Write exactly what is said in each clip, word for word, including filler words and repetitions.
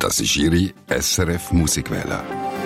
Das ist Ihre S R F Musikwelle.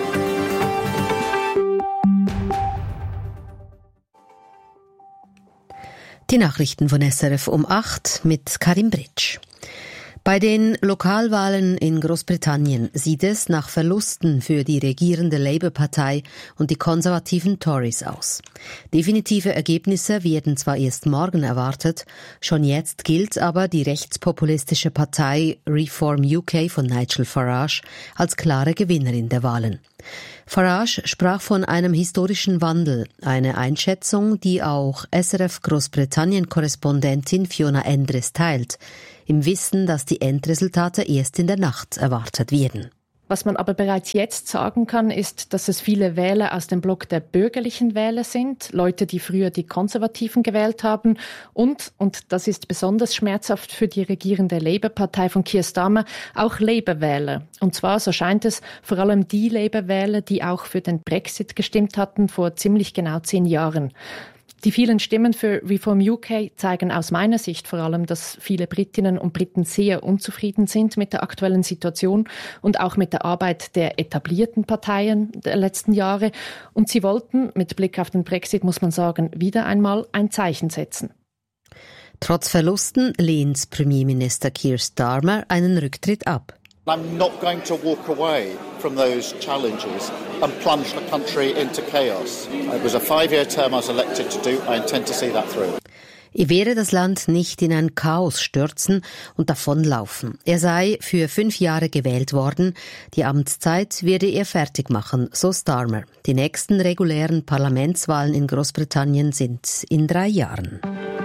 Die Nachrichten von S R F um acht mit Karim Britsch. Bei den Lokalwahlen in Großbritannien sieht es nach Verlusten für die regierende Labour-Partei und die konservativen Tories aus. Definitive Ergebnisse werden zwar erst morgen erwartet, schon jetzt gilt aber die rechtspopulistische Partei Reform U K von Nigel Farage als klare Gewinnerin der Wahlen. Farage sprach von einem historischen Wandel, eine Einschätzung, die auch S R F Großbritannien-Korrespondentin Fiona Endres teilt, im Wissen, dass die Endresultate erst in der Nacht erwartet werden. Was man aber bereits jetzt sagen kann, ist, dass es viele Wähler aus dem Block der bürgerlichen Wähler sind, Leute, die früher die Konservativen gewählt haben und, und das ist besonders schmerzhaft für die regierende Labour-Partei von Keir Starmer, auch Labour-Wähler. Und zwar, so scheint es, vor allem die Labour-Wähler, die auch für den Brexit gestimmt hatten vor ziemlich genau zehn Jahren. Die vielen Stimmen für Reform U K zeigen aus meiner Sicht vor allem, dass viele Britinnen und Briten sehr unzufrieden sind mit der aktuellen Situation und auch mit der Arbeit der etablierten Parteien der letzten Jahre. Und sie wollten, mit Blick auf den Brexit muss man sagen, wieder einmal ein Zeichen setzen. Trotz Verlusten lehnt Premierminister Keir Starmer einen Rücktritt ab. I'm not going to walk away from those challenges and plunge the country into chaos. It was a five-year term I was elected to do. I intend to see that through. Er werde das Land nicht in ein Chaos stürzen und davonlaufen. Er sei für fünf Jahre gewählt worden. Die Amtszeit werde er fertig machen, so Starmer. Die nächsten regulären Parlamentswahlen in Großbritannien sind in drei Jahren.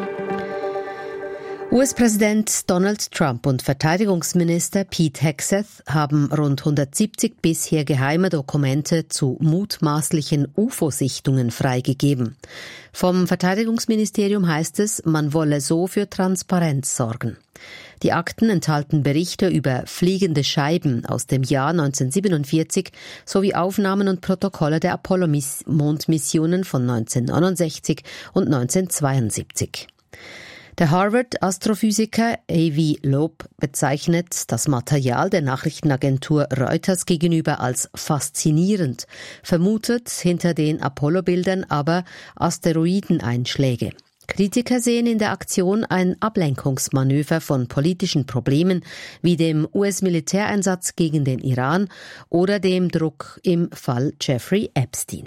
U S-Präsident Donald Trump und Verteidigungsminister Pete Hegseth haben rund hundertsiebzig bisher geheime Dokumente zu mutmaßlichen U F O-Sichtungen freigegeben. Vom Verteidigungsministerium heißt es, man wolle so für Transparenz sorgen. Die Akten enthalten Berichte über fliegende Scheiben aus dem Jahr neunzehnhundertsiebenundvierzig sowie Aufnahmen und Protokolle der Apollo-Mondmissionen von neunzehnhundertneunundsechzig und neunzehnhundertzweiundsiebzig. Der Harvard-Astrophysiker Avi Loeb bezeichnet das Material der Nachrichtenagentur Reuters gegenüber als faszinierend, vermutet hinter den Apollo-Bildern aber Asteroideneinschläge. Kritiker sehen in der Aktion ein Ablenkungsmanöver von politischen Problemen wie dem U S-Militäreinsatz gegen den Iran oder dem Druck im Fall Jeffrey Epstein.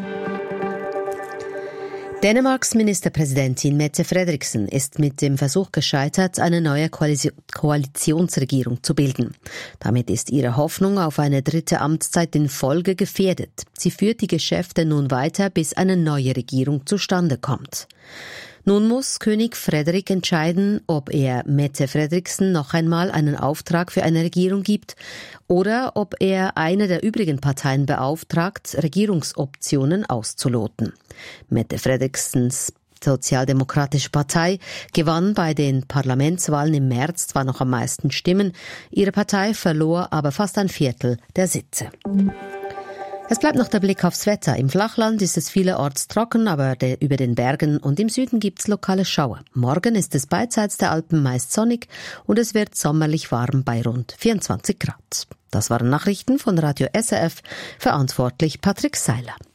Dänemarks Ministerpräsidentin Mette Frederiksen ist mit dem Versuch gescheitert, eine neue Koalitionsregierung zu bilden. Damit ist ihre Hoffnung auf eine dritte Amtszeit in Folge gefährdet. Sie führt die Geschäfte nun weiter, bis eine neue Regierung zustande kommt. Nun muss König Frederik entscheiden, ob er Mette Frederiksen noch einmal einen Auftrag für eine Regierung gibt oder ob er eine der übrigen Parteien beauftragt, Regierungsoptionen auszuloten. Mette Frederiksens Sozialdemokratische Partei gewann bei den Parlamentswahlen im März zwar noch am meisten Stimmen, ihre Partei verlor aber fast ein Viertel der Sitze. Es bleibt noch der Blick aufs Wetter. Im Flachland ist es vielerorts trocken, aber de, über den Bergen und im Süden gibt's lokale Schauer. Morgen ist es beidseits der Alpen meist sonnig und es wird sommerlich warm bei rund vierundzwanzig Grad. Das waren Nachrichten von Radio S R F, verantwortlich Patrick Seiler.